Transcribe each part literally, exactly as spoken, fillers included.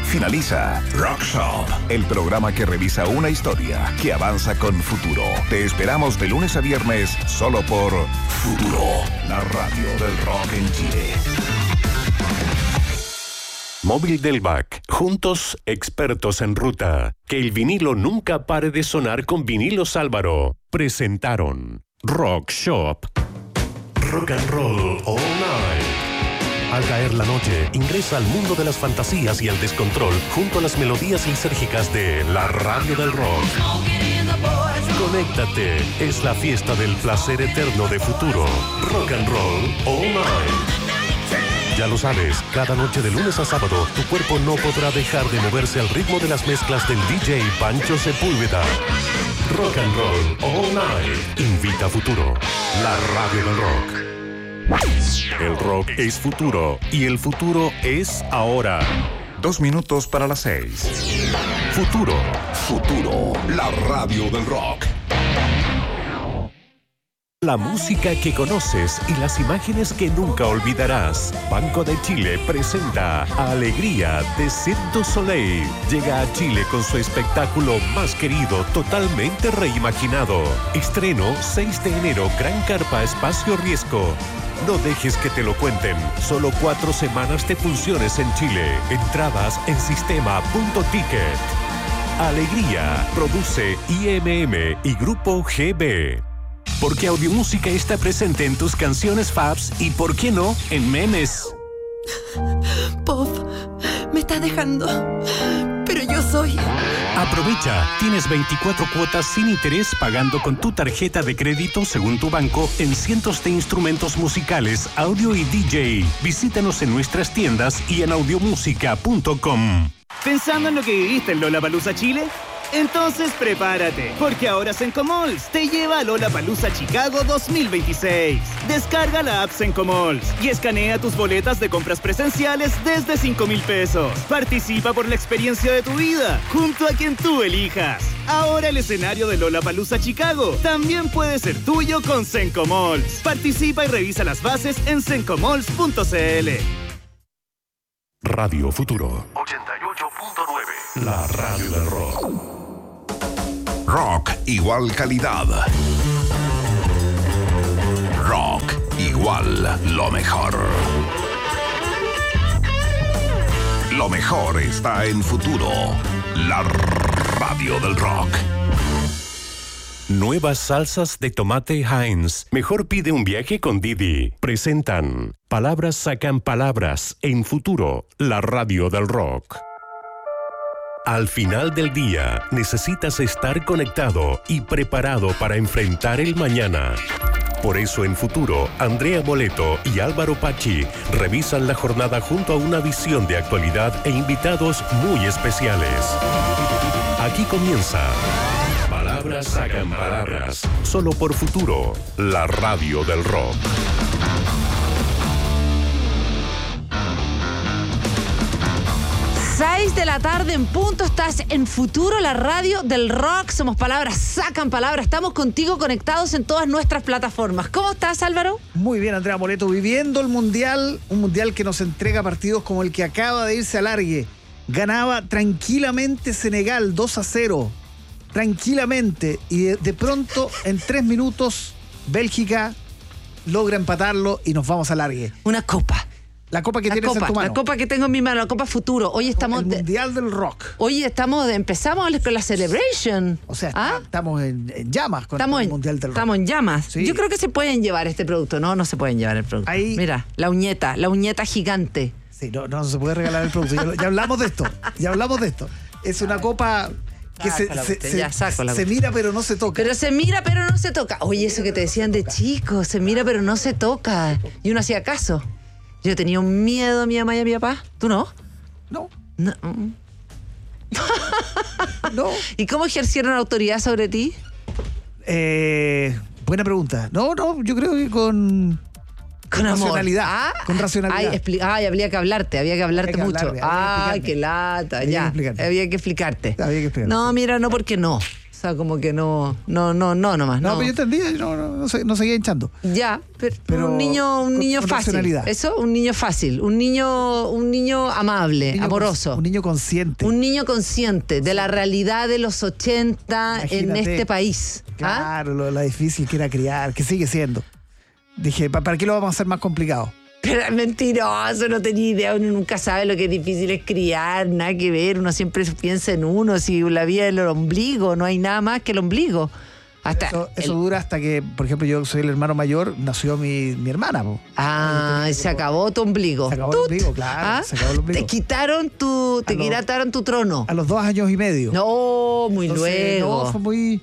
Finaliza Rock Shop, el programa que revisa una historia que avanza con futuro. Te esperamos de lunes a viernes solo por Futuro, la radio del rock en Chile. Móvil del B A C. Juntos, expertos en ruta. Que el vinilo nunca pare de sonar con Vinilos Álvaro. Presentaron Rock Shop. Rock and Roll All Night. Al caer la noche, ingresa al mundo de las fantasías y el descontrol junto a las melodías lisérgicas de la radio del rock. Conéctate, es la fiesta del placer eterno de futuro. Rock and Roll All Night. Ya lo sabes, cada noche de lunes a sábado, tu cuerpo no podrá dejar de moverse al ritmo de las mezclas del D J Pancho Sepúlveda. Rock and Roll All Night. Invita a Futuro, la radio del rock. El rock es futuro y el futuro es ahora. Dos minutos para las seis. Futuro. Futuro, la radio del rock. La música que conoces y las imágenes que nunca olvidarás. Banco de Chile presenta Alegría de Cirque du Soleil. Llega a Chile con su espectáculo más querido, totalmente reimaginado. Estreno seis de enero, Gran Carpa, Espacio Riesgo. No dejes que te lo cuenten. Solo cuatro semanas de funciones en Chile. Entradas en sistema punto ticket. Alegría produce I M M y Grupo G B. Porque Audiomúsica está presente en tus canciones faves y, ¿por qué no?, en memes. Pop, me estás dejando, pero yo soy... Aprovecha, tienes veinticuatro cuotas sin interés pagando con tu tarjeta de crédito según tu banco en cientos de instrumentos musicales, audio y D J. Visítanos en nuestras tiendas y en audiomúsica punto com. ¿Pensando en lo que viviste en Lollapalooza Chile? Entonces prepárate, porque ahora Sencomalls te lleva a Lollapalooza Chicago dos mil veintiséis. Descarga la app Sencomalls y escanea tus boletas de compras presenciales desde cinco mil pesos. Participa por la experiencia de tu vida, junto a quien tú elijas. Ahora el escenario de Lollapalooza Chicago también puede ser tuyo con Sencomalls. Participa y revisa las bases en sencomalls punto c l. Radio Futuro ochenta y ocho punto nueve. La radio del rock. Rock igual calidad. Rock igual lo mejor. Lo mejor está en Futuro, la radio del rock. Nuevas salsas de tomate Heinz. Mejor pide un viaje con Didi. Presentan Palabras sacan palabras en Futuro, la radio del rock. Al final del día, necesitas estar conectado y preparado para enfrentar el mañana. Por eso en Futuro, Andrea Boleto y Álvaro Pachi revisan la jornada junto a una visión de actualidad e invitados muy especiales. Aquí comienza Palabras sacan palabras, solo por Futuro, la radio del rock. seis de la tarde en punto, estás en Futuro, la radio del rock. Somos Palabras sacan palabras. Estamos contigo conectados en todas nuestras plataformas. ¿Cómo estás, Álvaro? Muy bien, Andrea Moleto, viviendo el Mundial, un Mundial que nos entrega partidos como el que acaba de irse al alargue. Ganaba tranquilamente Senegal dos a cero, tranquilamente, y de, de pronto en tres minutos Bélgica logra empatarlo y nos vamos al alargue. Una copa. La copa que la tienes copa, en tu mano. La copa que tengo en mi mano, la copa Futuro. Hoy estamos... El Mundial del Rock. Hoy estamos, empezamos con la celebration. O sea, ¿Ah? estamos en, en llamas con estamos el en, Mundial del Rock. Estamos en llamas. Sí. Yo creo que se pueden llevar este producto. No, no se pueden llevar el producto. Ahí... Mira, la uñeta, la uñeta gigante. Sí, no, no se puede regalar el producto. Ya, ya hablamos de esto, ya hablamos de esto. Es una copa... que se, se, se, ya, saco la se mira pero no se toca. Pero se mira pero no se toca. Oye, eso que te decían de chico, se mira pero no se toca. Y uno hacía caso. Yo tenía un miedo a mi mamá y a mi papá. ¿Tú no? No. No. No. ¿Y cómo ejercieron autoridad sobre ti? Eh, buena pregunta. No, no, yo creo que con... Con amor. Racionalidad. Ah, con racionalidad. Ay, expli- ay, había que hablarte, había que hablarte Había que mucho. hablarme, había que Ay, explicarme. qué lata, Había ya. que explicarme. Había que explicarte. Había que explicarme. No, mira, no porque no. O sea, como que no, no, no, no, nomás. No, No, pero yo entendía, no, no, no, se- no seguía hinchando. Ya, pero, Pero un niño, un con- niño con fácil. racionalidad. Eso, un niño fácil. Un niño, un niño amable, Un niño amoroso. cons- Un niño consciente. Un niño consciente de la realidad de los ochenta en Imagínate. este país. ¿Ah? Claro, lo, lo difícil que era criar, que sigue siendo. Dije, ¿pa- ¿para qué lo vamos a hacer más complicado? Pero es mentiroso, no tenía idea, uno nunca sabe lo que es difícil es criar, nada que ver, uno siempre piensa en uno, si la vida es el ombligo, no hay nada más que el ombligo. Hasta Eso, eso el- dura hasta que, por ejemplo, yo soy el hermano mayor, nació mi, mi hermana. Po. Ah, se acabó tu ombligo. Se acabó el ¡Tut! ombligo, claro, ¿Ah? se acabó el ombligo. Te quitaron tu, te A lo- quitaron tu trono. A los dos años y medio. No, muy Entonces, luego. No, fue muy...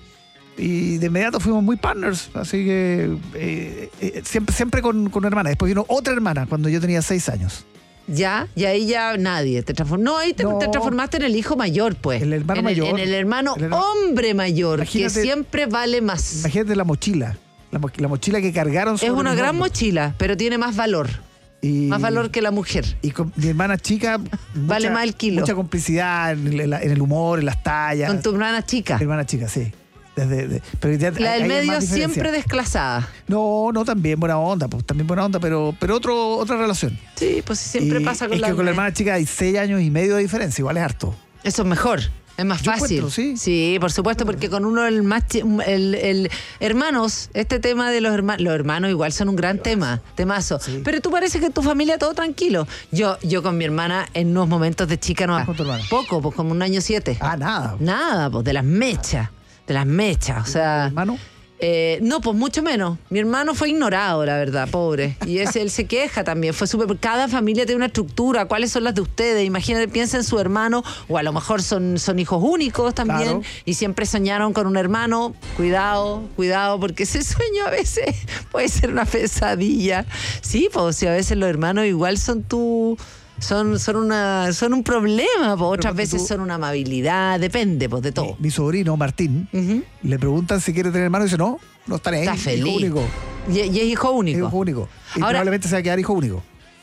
Y de inmediato fuimos muy partners, así que eh, eh, siempre, siempre con, con una hermana. Después vino otra hermana cuando yo tenía seis años. Ya, y ahí ya nadie te transformó. No, ahí te, No. te transformaste en el hijo mayor, pues. El hermano en el, mayor. En el hermano El hermano- hombre mayor, Imagínate- que siempre vale más. Imagínate la mochila, la, mo- la mochila que cargaron Es sobre una mis gran hombros. mochila, pero tiene más valor. Y- Más valor que la mujer. Y con mi hermana chica... Vale más el kilo. Mucha complicidad en el, en el humor, en las tallas. Con tu hermana chica. Mi hermana chica, sí. Desde, de- pero ya La hay- del hay medio más diferencia. siempre desclasada. No, no, también buena onda, pues también buena onda, pero, pero otro, otra relación. Sí, pues siempre Y pasa con es la que con la hermana chica hay seis años y medio de diferencia, igual es harto. Eso es mejor. Es más Yo fácil. encuentro, sí. por supuesto, porque con uno el más chi- el, el hermanos, este tema de los hermanos, los hermanos igual son un gran tema, temazo. Sí. Pero tú parece que en tu familia todo tranquilo. Yo, yo con mi hermana en unos momentos de chica no Ah, con tu hermana. poco, pues como un año siete. Ah, nada. Nada, pues de las mechas, de las mechas, o sea. Hermano, Eh, no, pues mucho menos. Mi hermano fue ignorado, la verdad, pobre. Y ese, él se queja también. Fue súper. Cada familia tiene una estructura. ¿Cuáles son las de ustedes? Imagínate, piensa en su hermano, o a lo mejor son, son hijos únicos también. Claro. Y siempre soñaron con un hermano. Cuidado, cuidado, porque ese sueño a veces puede ser una pesadilla. Sí, pues si a veces los hermanos igual son tu. Son, son, una, son un problema, pues otras ponte veces tú- son una amabilidad, depende, pues de todo. mi, mi sobrino Martín, Ujú. le preguntan si quiere tener hermano y dice, no, no estaré ahí. Está feliz. Hijo único. Y, y es hijo único. Hijo único. Y Ahora- probablemente se va a quedar hijo único.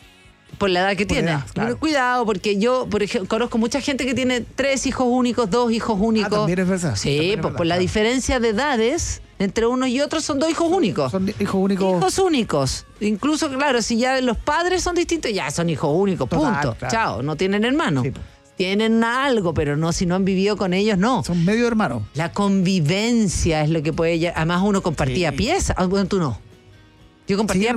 Por la edad que Por la tiene. edad, claro. Pero cuidado, porque yo, por ejemplo, conozco mucha gente que tiene tres hijos únicos, dos hijos únicos. también es verdad. Sí, También es pues verdad, por la claro. diferencia de edades entre unos y otros son dos hijos únicos. Son hijos únicos. Hijos únicos. Incluso, claro, si ya los padres son distintos, ya son hijos únicos, Total, punto. claro. Chao, no tienen hermanos. Sí, pues. Tienen algo, pero no, si no han vivido con ellos, no. Son medio hermanos. La convivencia es lo que puede... ya- Además, uno compartía Sí. piezas. Ah, bueno, tú no. Yo compartía Sí,